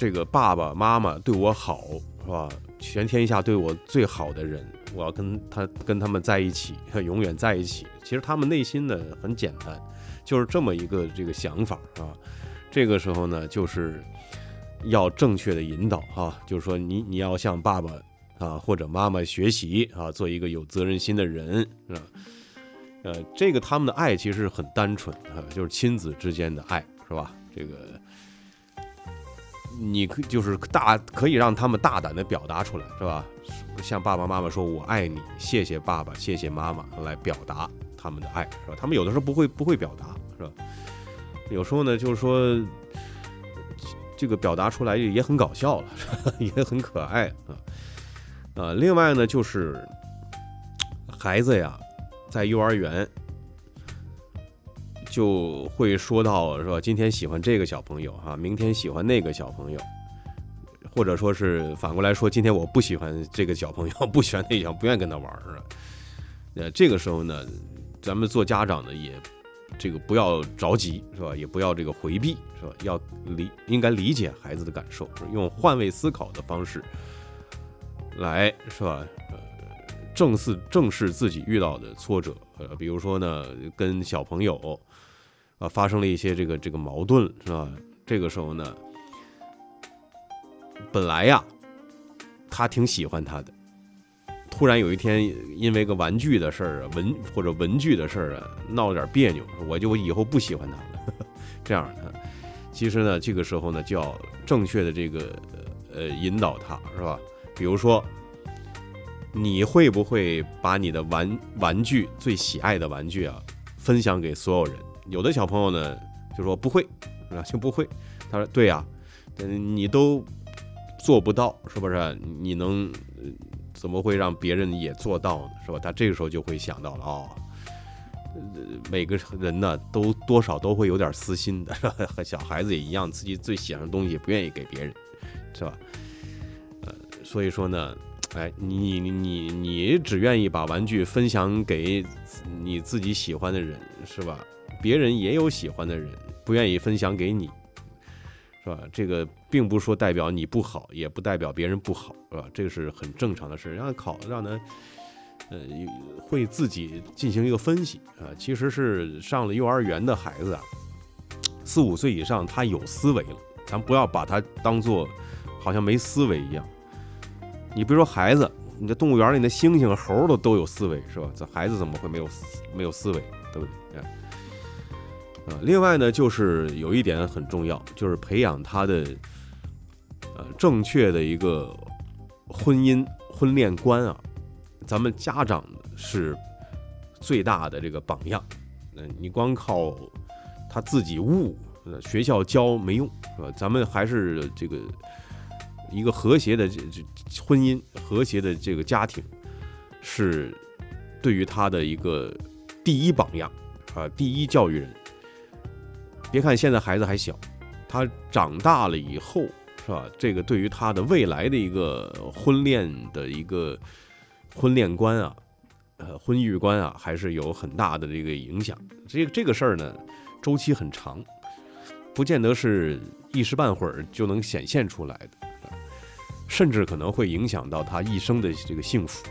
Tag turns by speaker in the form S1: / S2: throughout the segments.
S1: 这个爸爸妈妈对我好，是吧？全天下对我最好的人，我要跟他们在一起，永远在一起。其实他们内心呢很简单，就是这么一个这个想法啊。这个时候呢，就是要正确的引导啊，就是说你要向爸爸啊或者妈妈学习啊，做一个有责任心的人啊。这个他们的爱其实很单纯啊，就是亲子之间的爱，是吧？这个你就是可以让他们大胆的表达出来，是吧？向爸爸妈妈说我爱你，谢谢爸爸，谢谢妈妈，来表达他们的爱，是吧？他们有的时候不会表达，是吧？有时候呢，就是说这个表达出来也很搞笑了，是吧？也很可爱啊。另外呢，就是孩子呀，在幼儿园就会说到，是吧？今天喜欢这个小朋友哈，明天喜欢那个小朋友，或者说是反过来说，今天我不喜欢这个小朋友，不喜欢那个小朋友，不愿意跟他玩，是吧？这个时候呢，咱们做家长的也这个不要着急，是吧？也不要这个回避，是吧？应该理解孩子的感受，用换位思考的方式来，是吧？正视自己遇到的挫折，比如说呢，跟小朋友发生了一些这个矛盾，是吧？这个时候呢，本来呀，他挺喜欢他的，突然有一天因为个玩具的事儿啊，文具的事儿啊，闹了点别扭，我以后不喜欢他了，这样的。其实呢，这个时候呢，就要正确的这个引导他，是吧？比如说，你会不会把你的玩具最喜爱的玩具啊分享给所有人？有的小朋友呢就说不会，就不会。他说对呀，你都做不到，是不是？你能怎么会让别人也做到呢？是吧？他这个时候就会想到了每个人呢都多少都会有点私心的，和小孩子也一样，自己最喜欢的东西不愿意给别人，是吧？所以说呢。你只愿意把玩具分享给你自己喜欢的人，是吧？别人也有喜欢的人，不愿意分享给你，是吧？这个并不说代表你不好，也不代表别人不好，是吧？这个是很正常的事，让他会自己进行一个分析啊。其实是上了幼儿园的孩子啊，4、5岁以上，他有思维了，咱不要把他当做好像没思维一样。你比如说孩子，你在动物园里的猩猩和猴都有思维，是吧？这孩子怎么会没有思维，对不对？另外呢，就是有一点很重要，就是培养他的正确的一个婚恋观啊。咱们家长是最大的这个榜样，你光靠他自己悟，学校教没用，是吧？咱们还是这个一个和谐的婚姻，和谐的这个家庭，是对于他的一个第一榜样啊，第一教育人。别看现在孩子还小，他长大了以后，是吧？这个对于他的未来的一个婚恋的一个婚恋观啊，婚育观啊，还是有很大的这个影响。这个事儿呢，周期很长，不见得是一时半会儿就能显现出来的。甚至可能会影响到他一生的这个幸福。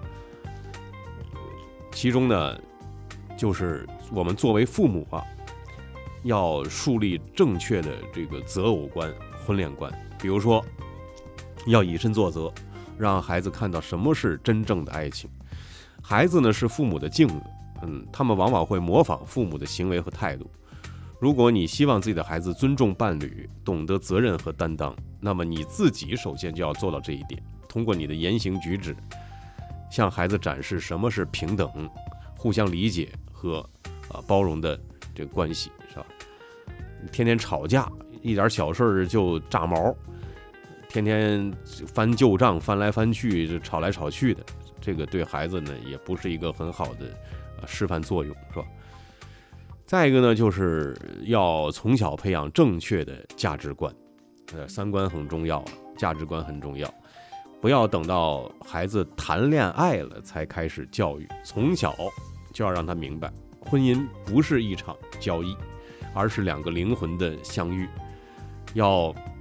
S1: 其中呢，就是我们作为父母啊，要树立正确的这个择偶观、婚恋观。比如说，要以身作则，让孩子看到什么是真正的爱情。孩子呢是父母的镜子，他们往往会模仿父母的行为和态度。如果你希望自己的孩子尊重伴侣，懂得责任和担当，那么你自己首先就要做到这一点，通过你的言行举止，向孩子展示什么是平等、互相理解和包容的这个关系，是吧？天天吵架，一点小事就炸毛，天天翻旧账，翻来翻去，就吵来吵去的，这个对孩子呢也不是一个很好的示范作用，是吧？再一个呢，就是要从小培养正确的价值观，三观很重要，价值观很重要，不要等到孩子谈恋爱了才开始教育，从小就要让他明白，婚姻不是一场交易，而是2个灵魂的相遇，要